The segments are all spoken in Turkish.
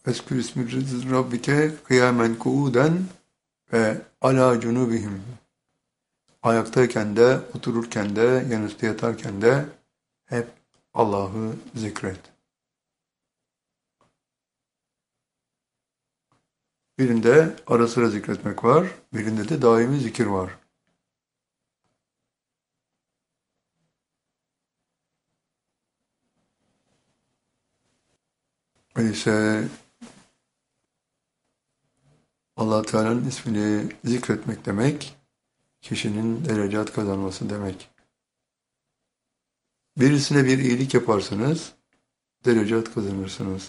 Eskür ismi Rabbike kıyamen kuuden ve ala cunubihim. Ayaktayken de, otururken de, yanüstü yatarken de hep Allah'ı zikret. Birinde ara sıra zikretmek var, birinde de daimi zikir var. Öyleyse Allah Teala'nın ismini zikretmek demek, kişinin derecat kazanması demek. Birisine bir iyilik yaparsınız, derecat kazanırsınız.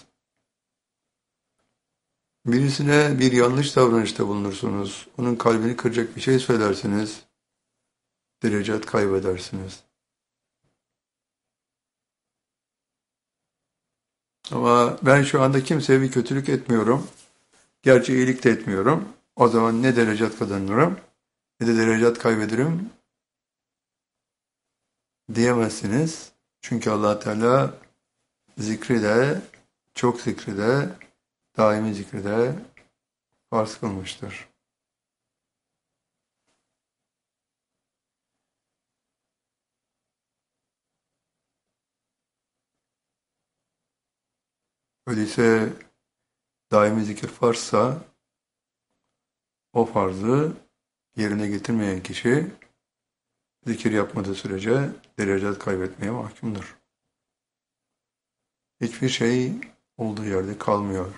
Birisine bir yanlış davranışta bulunursunuz, onun kalbini kıracak bir şey söylersiniz, derecat kaybedersiniz. Ama ben şu anda kimseye bir kötülük etmiyorum, gerçi iyilik de etmiyorum. O zaman ne derecat kazanırım, ne de derecat kaybederim diyemezsiniz. Çünkü Allah Teala zikri de, çok zikri de, daimi zikri de farz kılmıştır. Öyleyse daimi zikir farzsa o farzı yerine getirmeyen kişi zikir yapmadığı sürece derecat kaybetmeye mahkumdur. Hiçbir şey olduğu yerde kalmıyor.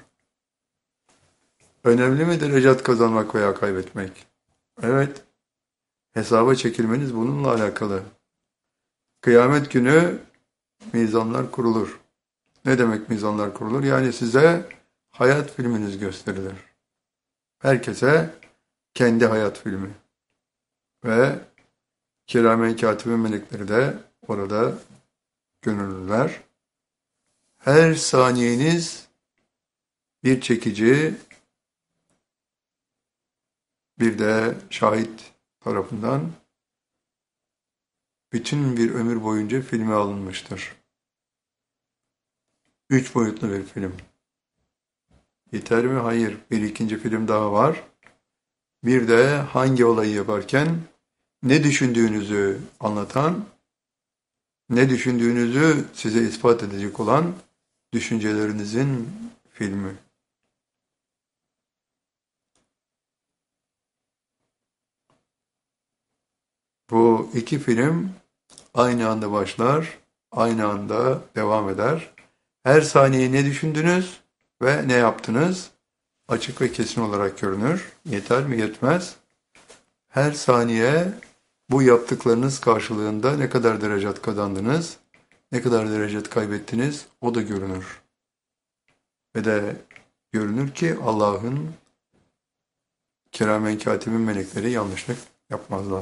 Önemli mi derecat kazanmak veya kaybetmek? Evet, hesaba çekilmeniz bununla alakalı. Kıyamet günü mizanlar kurulur. Ne demek mizanlar kurulur? Yani size hayat filminiz gösterilir. Herkese kendi hayat filmi. Ve kiramen katibin melekleri de orada görünürler. Her saniyeniz bir çekici, bir de şahit tarafından bütün bir ömür boyunca filme alınmıştır. 3 boyutlu bir film. Yeter mi? Hayır. Bir ikinci film daha var. Bir de hangi olayı yaparken ne düşündüğünüzü anlatan, ne düşündüğünüzü size ispat edecek olan düşüncelerinizin filmi. Bu iki film aynı anda başlar, aynı anda devam eder. Her saniye ne düşündünüz ve ne yaptınız açık ve kesin olarak görünür. Yeter mi? Yetmez. Her saniye bu yaptıklarınız karşılığında ne kadar derecat kazandınız, ne kadar derecat kaybettiniz o da görünür. Ve de görünür ki Allah'ın kiramen katibin melekleri yanlışlık yapmazlar.